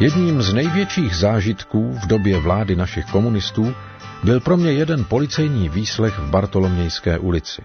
Jedním z největších zážitků v době vlády našich komunistů byl pro mě jeden policejní výslech v Bartolomějské ulici.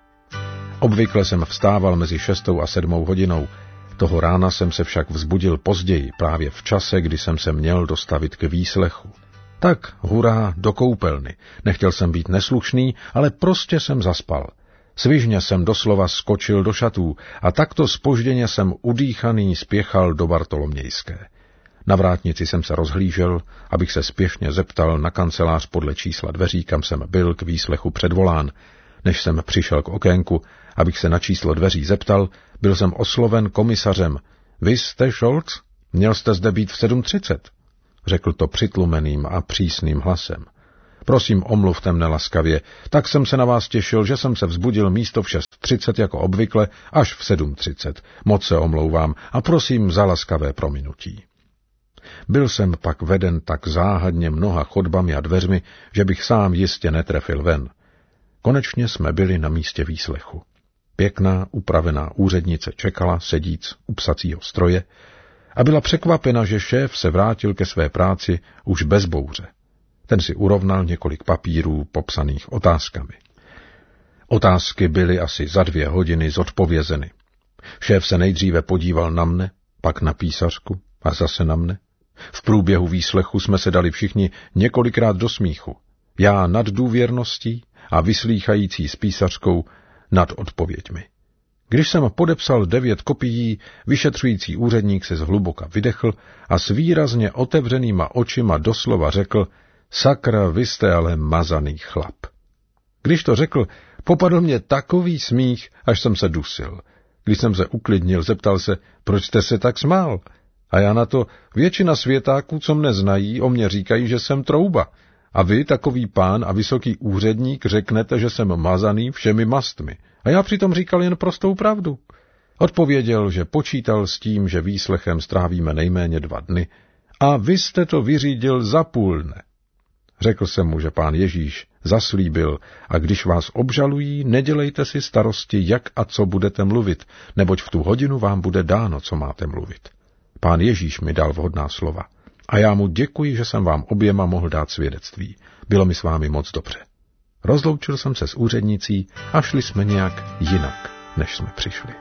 Obvykle jsem vstával mezi 6. a 7. hodinou, toho rána jsem se však vzbudil později, právě v čase, kdy jsem se měl dostavit k výslechu. Tak, hurá, do koupelny. Nechtěl jsem být neslušný, ale prostě jsem zaspal. Svižně jsem doslova skočil do šatů a takto zpožděně jsem udýchaný spěchal do Bartolomějské. Na vrátnici jsem se rozhlížel, abych se spěšně zeptal na kancelář podle čísla dveří, kam jsem byl k výslechu předvolán. Než jsem přišel k okénku, abych se na číslo dveří zeptal, byl jsem osloven komisařem. Vy jste Scholz? Měl jste zde být v 7:30. Řekl to přitlumeným a přísným hlasem. Prosím, omluvte mne laskavě, tak jsem se na vás těšil, že jsem se vzbudil místo v 6:30 jako obvykle až v 7:30. Moc se omlouvám a prosím za laskavé prominutí. Byl jsem pak veden tak záhadně mnoha chodbami a dveřmi, že bych sám jistě netrefil ven. Konečně jsme byli na místě výslechu. Pěkná, upravená úřednice čekala, sedíc u psacího stroje, a byla překvapena, že šéf se vrátil ke své práci už bez bouře. Ten si urovnal několik papírů popsaných otázkami. Otázky byly asi za 2 hodiny zodpovězeny. Šéf se nejdříve podíval na mne, pak na písařku a zase na mne. V průběhu výslechu jsme se dali všichni několikrát do smíchu. Já nad důvěrností a vyslýchající s písařkou nad odpověďmi. Když jsem podepsal 9 kopií, vyšetřující úředník se zhluboka vydechl a s výrazně otevřenýma očima doslova řekl: sakra, vy jste ale mazaný chlap. Když to řekl, popadl mě takový smích, až jsem se dusil. Když jsem se uklidnil, zeptal se, proč jste se tak smál? A já na to, většina světáků, co mne znají, o mě říkají, že jsem trouba. A vy, takový pán a vysoký úředník, řeknete, že jsem mazaný všemi mastmi. A já přitom říkal jen prostou pravdu. Odpověděl, že počítal s tím, že výslechem strávíme nejméně 2 dny, a vy jste to vyřídil za půl dne. Řekl jsem mu, že pán Ježíš zaslíbil, a když vás obžalují, nedělejte si starosti, jak a co budete mluvit, neboť v tu hodinu vám bude dáno, co máte mluvit. Pán Ježíš mi dal vhodná slova. A já mu děkuji, že jsem vám oběma mohl dát svědectví. Bylo mi s vámi moc dobře. Rozloučil jsem se s úřednicí a šli jsme nějak jinak, než jsme přišli.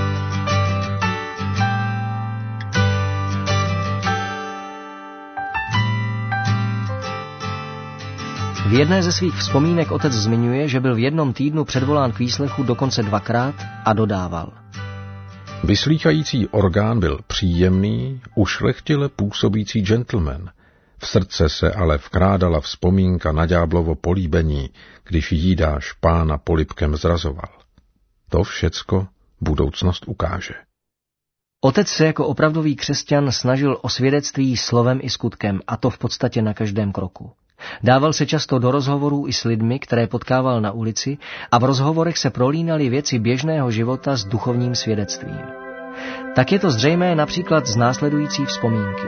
V jedné ze svých vzpomínek otec zmiňuje, že byl v jednom týdnu předvolán k výslechu dokonce 2krát a dodával: Vyslýchající orgán byl příjemný, ušlechtile působící gentleman. V srdce se ale vkrádala vzpomínka na ďáblovo políbení, když Jídáš pána polibkem zrazoval. To všecko budoucnost ukáže. Otec se jako opravdový křesťan snažil o svědectví slovem i skutkem, a to v podstatě na každém kroku. Dával se často do rozhovorů i s lidmi, které potkával na ulici, a v rozhovorech se prolínaly věci běžného života s duchovním svědectvím. Tak je to zřejmé například z následující vzpomínky.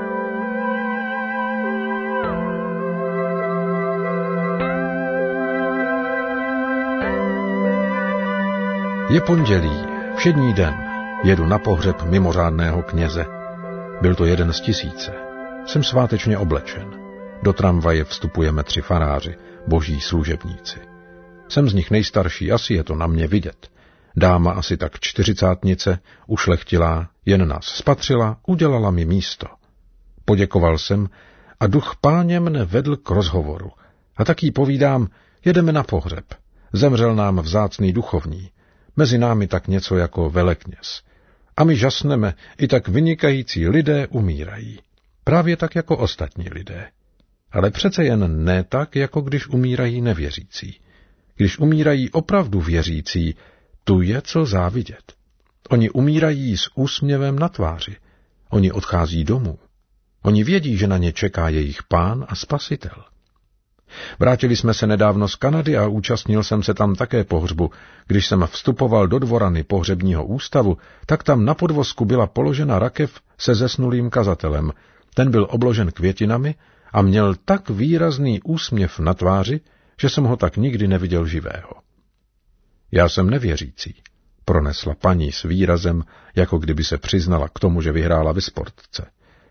Je pondělí, všední den, jedu na pohřeb mimořádného kněze. Byl to 1 z 1000. Jsem svátečně oblečen. Do tramvaje vstupujeme 3 faráři, boží služebníci. Jsem z nich nejstarší, asi je to na mě vidět. Dáma asi tak 40, ušlechtilá, jen nás spatřila, udělala mi místo. Poděkoval jsem a duch Páně mne vedl k rozhovoru. A tak jí povídám, jedeme na pohřeb. Zemřel nám vzácný duchovní. Mezi námi tak něco jako velekněz. A my žasneme, i tak vynikající lidé umírají. Právě tak jako ostatní lidé. Ale přece jen ne tak, jako když umírají nevěřící. Když umírají opravdu věřící, tu je co závidět. Oni umírají s úsměvem na tváři. Oni odchází domů. Oni vědí, že na ně čeká jejich Pán a Spasitel. Vrátili jsme se nedávno z Kanady a účastnil jsem se tam také pohřbu. Když jsem vstupoval do dvorany pohřebního ústavu, tak tam na podvozku byla položena rakev se zesnulým kazatelem. Ten byl obložen květinami a měl tak výrazný úsměv na tváři, že jsem ho tak nikdy neviděl živého. Já jsem nevěřící, pronesla paní s výrazem, jako kdyby se přiznala k tomu, že vyhrála ve sportce.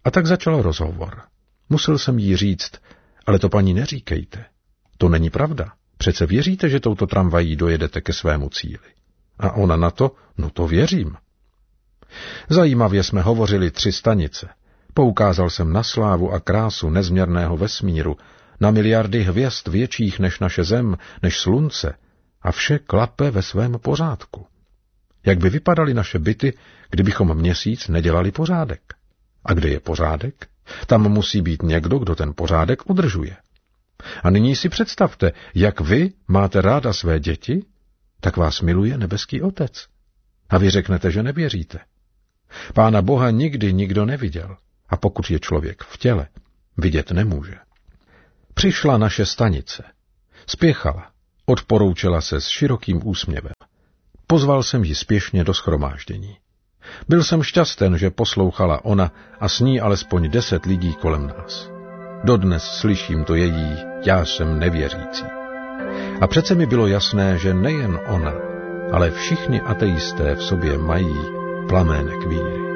A tak začal rozhovor. Musel jsem jí říct, ale to paní neříkejte. To není pravda. Přece věříte, že touto tramvají dojedete ke svému cíli. A ona na to, no to věřím. Zajímavě jsme hovořili 3 stanice. Poukázal jsem na slávu a krásu nezměrného vesmíru, na miliardy hvězd větších než naše zem, než slunce, a vše klape ve svém pořádku. Jak by vypadaly naše byty, kdybychom měsíc nedělali pořádek? A kde je pořádek? Tam musí být někdo, kdo ten pořádek udržuje. A nyní si představte, jak vy máte ráda své děti, tak vás miluje nebeský Otec. A vy řeknete, že nevěříte. Pána Boha nikdy nikdo neviděl, a pokud je člověk v těle, vidět nemůže. Přišla naše stanice. Spěchala, odporoučela se s širokým úsměvem. Pozval jsem ji spěšně do shromáždění. Byl jsem šťasten, že poslouchala ona a s ní alespoň 10 lidí kolem nás. Dodnes slyším to její, já jsem nevěřící. A přece mi bylo jasné, že nejen ona, ale všichni ateisté v sobě mají plamének víry.